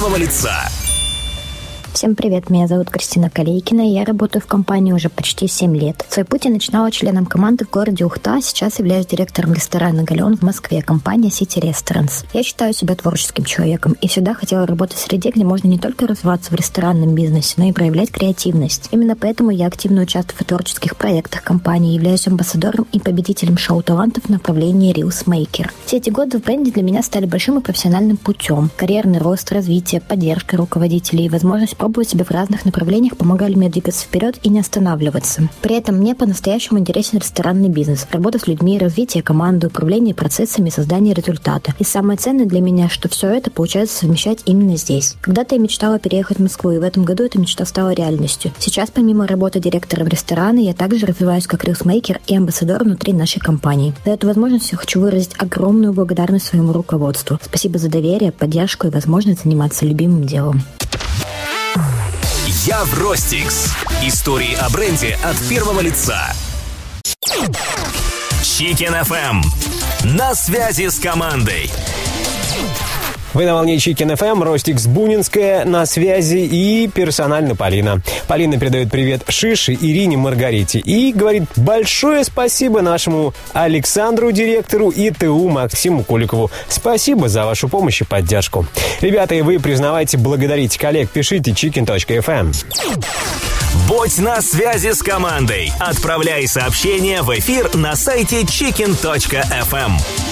первого лица. Всем привет, меня зовут Кристина Калейкина, и я работаю в компании уже почти 7 лет. Свой путь я начинала членом команды в городе Ухта, а сейчас являюсь директором ресторана «Галеон» в Москве, компания City Restaurants. Я считаю себя творческим человеком и всегда хотела работать в среде, где можно не только развиваться в ресторанном бизнесе, но и проявлять креативность. Именно поэтому я активно участвую в творческих проектах компании, являюсь амбассадором и победителем шоу талантов в направлении Reels Maker. Все эти годы в бренде для меня стали большим и профессиональным путем. Карьерный рост, развитие, поддержка руководителей и возможность пробовать себя в разных направлениях помогали мне двигаться вперед и не останавливаться. При этом мне по-настоящему интересен ресторанный бизнес, работа с людьми, развитие команды, управление процессами, создание результата. И самое ценное для меня, что все это получается совмещать именно здесь. Когда-то я мечтала переехать в Москву, и в этом году эта мечта стала реальностью. Сейчас, помимо работы директором ресторана, я также развиваюсь как рилсмейкер и амбассадор внутри нашей компании. За эту возможность я хочу выразить огромную благодарность своему руководству. Спасибо за доверие, поддержку и возможность заниматься любимым делом. Я в Ростикс. Истории о бренде от первого лица. Chicken FM. На связи с командой. Вы на волне Chicken FM, Ростикс Бунинская на связи и персонально Полина. Полина передает привет Шише, Ирине, Маргарите и говорит большое спасибо нашему Александру, директору, и ТУ Максиму Куликову. Спасибо за вашу помощь и поддержку. Ребята, и вы признавайте, благодарите коллег, пишите chicken.fm. Будь на связи с командой. Отправляй сообщения в эфир на сайте chicken.fm.